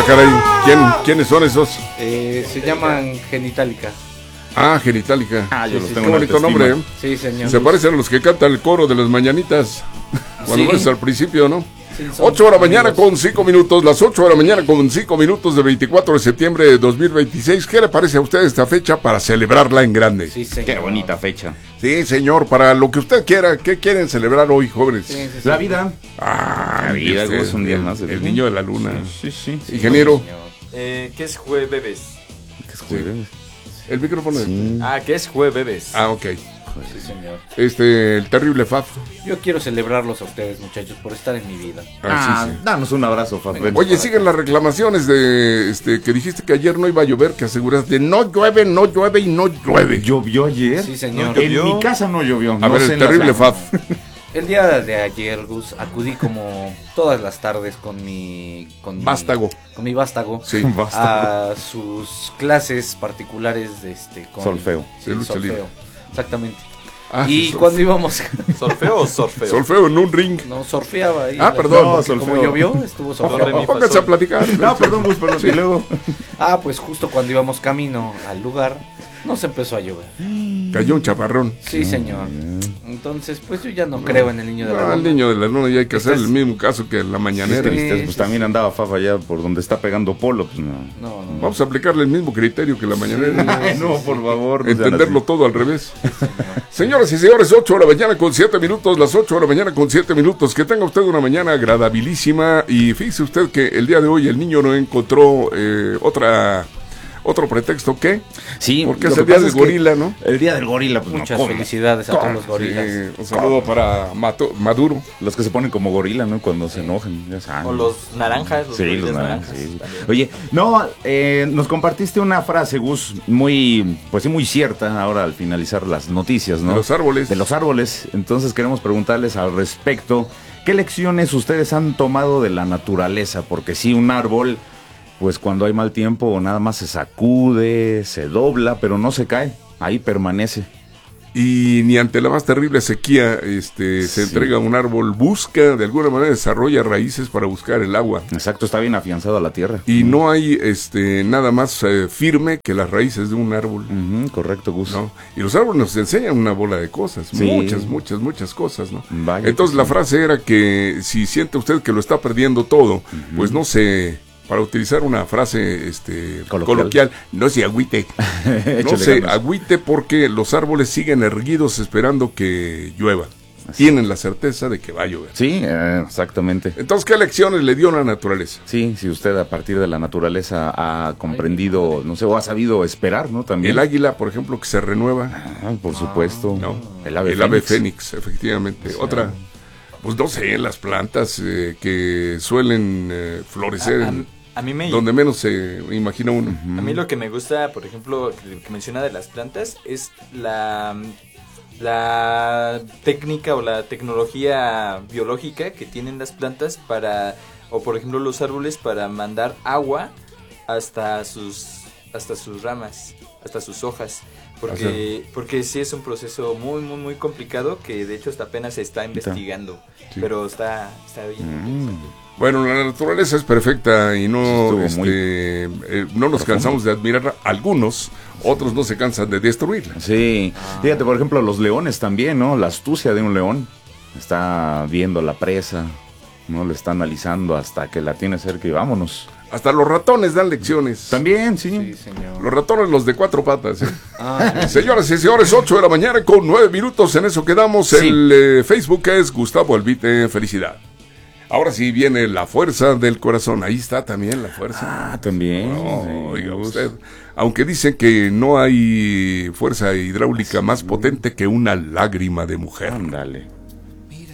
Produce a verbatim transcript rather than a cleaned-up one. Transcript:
Ah, caray, ¿quién, ¿quiénes son esos? Eh, se llaman Genitalica. Ah, Genitalica. Ah, yo Sí, los sí, tengo Qué en bonito autoestima. nombre, ¿eh? Sí, señor. Se parecen a los que cantan el coro de las mañanitas. Cuando Sí. ves al principio, ¿no? Sí, son ocho de la mañana amigos. con cinco minutos, las ocho de la mañana con cinco minutos de veinticuatro de septiembre de dos mil veintiséis. ¿Qué le parece a usted esta fecha para celebrarla en grande? Sí, señor. Qué bonita fecha. Sí, señor, para lo que usted quiera. ¿Qué quieren celebrar hoy, jóvenes? Sí, sí, sí. La vida. Ah, La vida, usted, es un día el, más de el vida. niño de la luna. Sí, sí. Sí, Ingeniero, señor. Eh, ¿Qué es jueves? ¿Qué es jueves? el micrófono. Sí. Ah, ¿qué es jueves? Ah, ok. Sí, señor. Este, el terrible Faf. Yo quiero celebrarlos a ustedes, muchachos, por estar en mi vida. Ah, Ah, sí, sí. danos un abrazo, Faf. Venga. ven. Oye, siguen las reclamaciones de este que dijiste que ayer no iba a llover, que aseguraste no llueve, no llueve y no llueve. ¿Llovió ayer? Sí, señor. No En llovió. mi casa no llovió. A no ver, sé el en la terrible ciudad. Faf. El día de ayer, Gus, acudí como todas las tardes con mi... Con mi- Vástago. con mi vástago. Sí. Basta. A sus clases particulares de este... Con, Solfeo. Sí, De lucha solfeo. libre. Exactamente. Ah, y sol- cuando íbamos... ¿Solfeo o sorfeo? Solfeo en un ring. No, surfeaba ahí. Ah, perdón. No, solfeo. como llovió, estuvo Do, re, surfeando. mi, fa, Pónganse sol. a platicar. No, perdón, Gus, perdón. Y luego. Ah, pues justo cuando íbamos camino al lugar, nos empezó a llover. Cayó un chaparrón. Sí, señor. Entonces, pues yo ya no creo en el niño de la Ah, el luna. niño de la luna ya hay que hacer Este el es- mismo caso que la mañanera. Qué Sí, tristeza, pues sí, también sí. andaba Faf allá por donde está pegando polo. Pues no. No, no, no. Vamos a aplicarle el mismo criterio que la mañanera. Ay, no, por favor. no sean Entenderlo así. todo al revés. Señoras y señores, ocho de la mañana con siete minutos, las ocho de la mañana con siete minutos. Que tenga usted una mañana agradabilísima. Y fíjese usted que el día de hoy el niño no encontró eh, otra otro pretexto que. Sí, Porque lo es que el día pasa del es que gorila, ¿no? El día del gorila, pues Muchas no, ¿cómo? felicidades a todos los gorilas. Sí, un saludo para Mato- Maduro. Los que se ponen como gorila, ¿no? Cuando se enojan, ya saben. O los naranjas. Los Sí, los gorilas naranjas. sí. también. Oye, no, eh, nos compartiste una frase, Gus, muy, pues sí, muy cierta ahora al finalizar las noticias, ¿no? De los árboles. De los árboles. Entonces queremos preguntarles al respecto, ¿qué lecciones ustedes han tomado de la naturaleza? Porque sí, un árbol, pues cuando hay mal tiempo nada más se sacude, se dobla, pero no se cae, ahí permanece. Y ni ante la más terrible sequía este, se Sí. entrega un árbol, busca, de alguna manera desarrolla raíces para buscar el agua. Exacto, está bien afianzado a la tierra. Y no hay este, nada más eh, firme que las raíces de un árbol. Ujú, correcto, Gus. ¿No? Y los árboles nos enseñan una bola de cosas, Sí. muchas, muchas, muchas cosas, ¿no? Vaya Entonces que la sí. frase era que si siente usted que lo está perdiendo todo, pues no se, para utilizar una frase este, Coloquial. coloquial, no se agüite, no Échale se ganas. agüite porque los árboles siguen erguidos esperando que llueva. Tienen la certeza de que va a llover. Sí, eh, exactamente. Entonces, ¿qué lecciones le dio la naturaleza? Sí, si usted a partir de la naturaleza ha comprendido, no sé, o ha sabido esperar, ¿no? También. El águila, por ejemplo, que se renueva. Ah, por supuesto. No, El ave el ave fénix. fénix, efectivamente. Otra, pues no sé, las plantas eh, que suelen eh, florecer A, a- en a mí me... donde menos se imagina uno. A mí lo que me gusta, por ejemplo, que, que menciona de las plantas, es la, la técnica o la tecnología biológica que tienen las plantas para, o por ejemplo los árboles, para mandar agua hasta sus, hasta sus ramas, hasta sus hojas. Porque, porque sí es un proceso muy, muy, muy complicado que de hecho hasta apenas se está investigando. Sí. Pero está, está bien. Mm. Bueno, la naturaleza es perfecta y no, Estuvo este, muy eh, no nos profundo. cansamos de admirar algunos, otros no se cansan de destruirla. Sí, fíjate, por ejemplo, los leones también, ¿no? La astucia de un león. Está viendo la presa, ¿no? Le está analizando hasta que la tiene cerca y vámonos. Hasta los ratones dan lecciones. También, sí. Sí, señor. Los ratones, los de cuatro patas. ¿eh? Ah, Señoras y señores, ocho de la mañana con nueve minutos, en eso quedamos. Sí. El eh, Facebook es Gustavo Albite, felicidad. Ahora sí viene la fuerza del corazón, ahí está también la fuerza. Ah, también. No, sí, oiga Gus. usted, aunque dicen que no hay fuerza hidráulica más potente que una lágrima de mujer. Ándale.